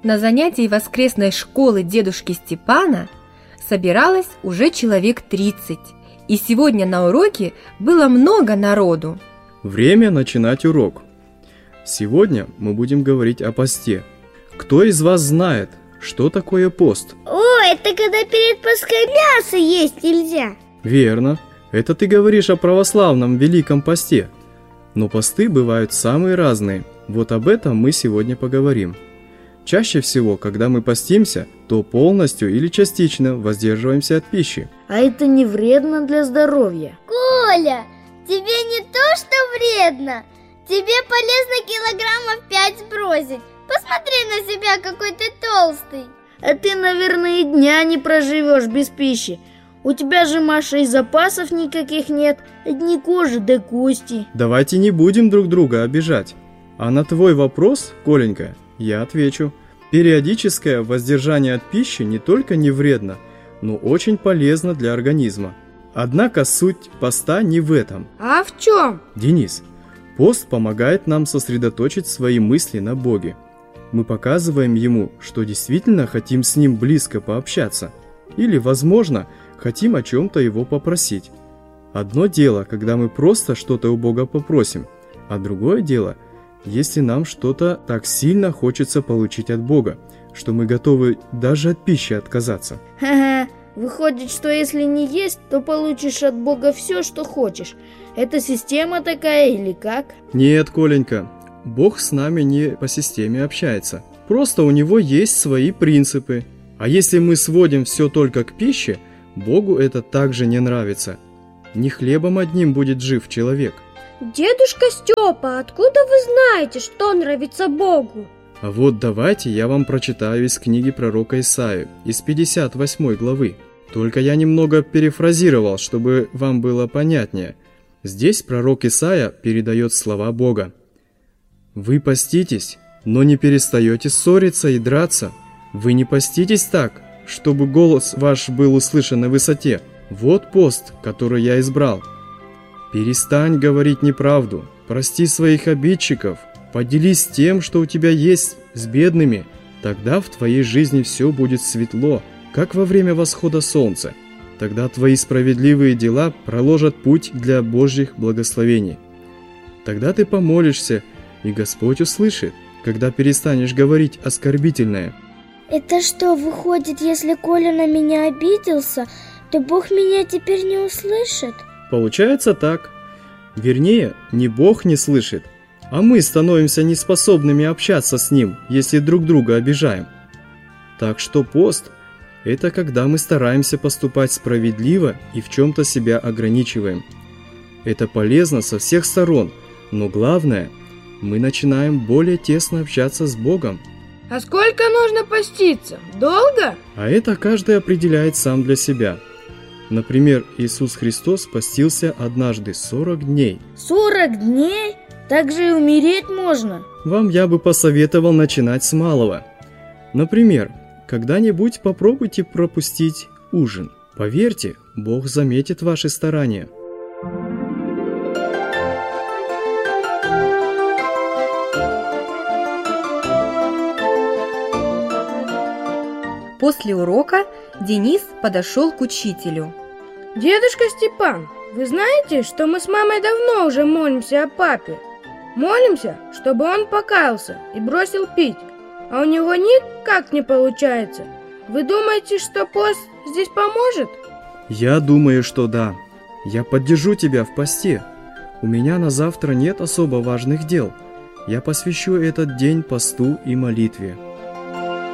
На занятии воскресной школы дедушки Степана собиралось уже человек 30, и сегодня на уроке было много народу. Время начинать урок. Сегодня мы будем говорить о посте. Кто из вас знает, что такое пост? О, это когда перед Пасхой мясо есть нельзя. Верно. Это ты говоришь о православном Великом посте. Но посты бывают самые разные. Вот об этом мы сегодня поговорим. Чаще всего, когда мы постимся, то полностью или частично воздерживаемся от пищи. А это не вредно для здоровья. Коля, тебе не то, что вредно. Тебе полезно килограммов 5 сбросить. Посмотри на себя, какой ты толстый. А ты, наверное, и дня не проживешь без пищи. У тебя же, Маша, и запасов никаких нет. Одни кожи да кости. Давайте не будем друг друга обижать. А на твой вопрос, Коленька, я отвечу. Периодическое воздержание от пищи не только не вредно, но очень полезно для организма. Однако суть поста не в этом. А в чем? Денис, пост помогает нам сосредоточить свои мысли на Боге. Мы показываем Ему, что действительно хотим с Ним близко пообщаться. Или, возможно, хотим о чем-то Его попросить. Одно дело, когда мы просто что-то у Бога попросим, а другое дело, если нам что-то так сильно хочется получить от Бога, что мы готовы даже от пищи отказаться. Ха-ха, выходит, что если не есть, то получишь от Бога все, что хочешь. Это система такая или как? Нет, Коленька, Бог с нами не по системе общается. Просто у Него есть свои принципы. А если мы сводим все только к пище, Богу это также не нравится. Не хлебом одним будет жив человек. Дедушка Степа, откуда вы знаете, что нравится Богу? А вот давайте я вам прочитаю из книги пророка Исаию, из 58 главы. Только я немного перефразировал, чтобы вам было понятнее. Здесь пророк Исаия передает слова Бога. «Вы поститесь, но не перестаете ссориться и драться. Вы не поститесь так, чтобы голос ваш был услышан на высоте. Вот пост, который я избрал. Перестань говорить неправду, прости своих обидчиков, поделись тем, что у тебя есть, с бедными. Тогда в твоей жизни все будет светло, как во время восхода солнца. Тогда твои справедливые дела проложат путь для Божьих благословений. Тогда ты помолишься, и Господь услышит, когда перестанешь говорить оскорбительное». Это что, выходит, если Коля на меня обиделся, то Бог меня теперь не услышит? Получается так. Вернее, не Бог не слышит, а мы становимся неспособными общаться с Ним, если друг друга обижаем. Так что пост – это когда мы стараемся поступать справедливо и в чем-то себя ограничиваем. Это полезно со всех сторон, но главное – мы начинаем более тесно общаться с Богом. А сколько нужно поститься? Долго? А это каждый определяет сам для себя. Например, Иисус Христос постился однажды 40 дней. 40 дней? Так же и умереть можно. Вам я бы посоветовал начинать с малого. Например, когда-нибудь попробуйте пропустить ужин. Поверьте, Бог заметит ваши старания. После урока Денис подошел к учителю. Дедушка Степан, вы знаете, что мы с мамой давно уже молимся о папе? Молимся, чтобы он покаялся и бросил пить, а у него никак не получается. Вы думаете, что пост здесь поможет? Я думаю, что да. Я поддержу тебя в посте. У меня на завтра нет особо важных дел. Я посвящу этот день посту и молитве.